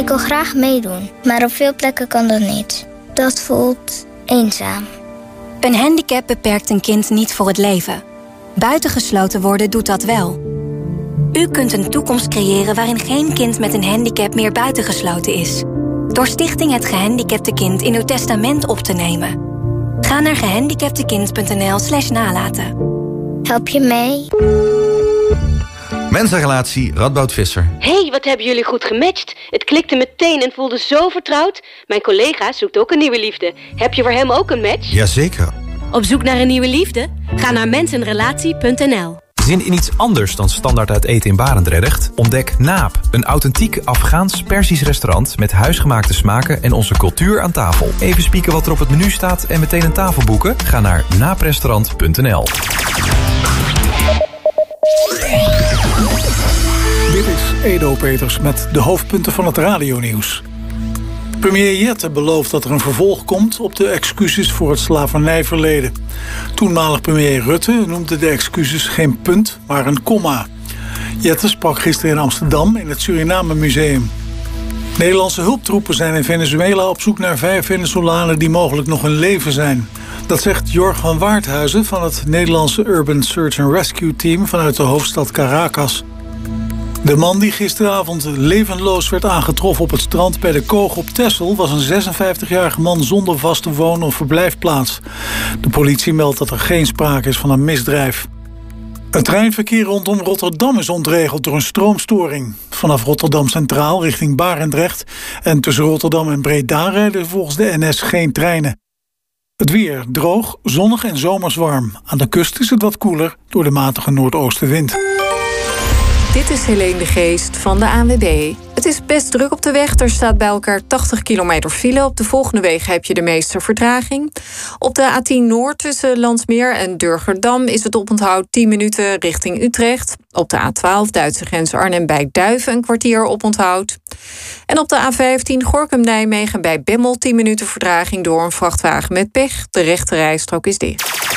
wil graag meedoen, maar op veel plekken kan dat niet. Dat voelt eenzaam. Een handicap beperkt een kind niet voor het leven. Buitengesloten worden doet dat wel. U kunt een toekomst creëren waarin geen kind met een handicap meer buitengesloten is. Door Stichting Het Gehandicapte Kind in uw testament op te nemen. Ga naar gehandicaptekind.nl/nalaten. Help je mee? Mensenrelatie Radboud Visser. Hey, wat hebben jullie goed gematcht. Het klikte meteen en voelde zo vertrouwd. Mijn collega zoekt ook een nieuwe liefde. Heb je voor hem ook een match? Jazeker. Op zoek naar een nieuwe liefde? Ga naar mensenrelatie.nl. Zin in iets anders dan standaard uit eten in Barendrecht? Ontdek Naap, een authentiek Afghaans-Persisch restaurant met huisgemaakte smaken en onze cultuur aan tafel. Even spieken wat er op het menu staat en meteen een tafel boeken? Ga naar naaprestaurant.nl. Dit is Edo Peters met de hoofdpunten van het radionieuws. Premier Jette belooft dat er een vervolg komt op de excuses voor het slavernijverleden. Toenmalig premier Rutte noemde de excuses geen punt, maar een komma. Jette sprak gisteren in Amsterdam in het Suriname Museum. Nederlandse hulptroepen zijn in Venezuela op zoek naar 5 Venezolanen die mogelijk nog in leven zijn. Dat zegt Jorg van Waardhuizen van het Nederlandse Urban Search and Rescue Team vanuit de hoofdstad Caracas. De man die gisteravond levenloos werd aangetroffen op het strand bij de Koog op Texel was een 56-jarige man zonder vaste woon- of verblijfplaats. De politie meldt dat er geen sprake is van een misdrijf. Het treinverkeer rondom Rotterdam is ontregeld door een stroomstoring. Vanaf Rotterdam Centraal richting Barendrecht en tussen Rotterdam en Breda rijden volgens de NS geen treinen. Het weer droog, zonnig en zomers warm. Aan de kust is het wat koeler door de matige noordoostenwind. Dit is Helene de Geest van de ANWB. Het is best druk op de weg. Er staat bij elkaar 80 kilometer file. Op de volgende wegen heb je de meeste vertraging. Op de A10 Noord tussen Landsmeer en Durgerdam is het oponthoud 10 minuten richting Utrecht. Op de A12 Duitse grens Arnhem bij Duiven een kwartier oponthoud. En op de A15 Gorinchem-Nijmegen bij Bemmel 10 minuten vertraging door een vrachtwagen met pech. De rechte rijstrook is dicht.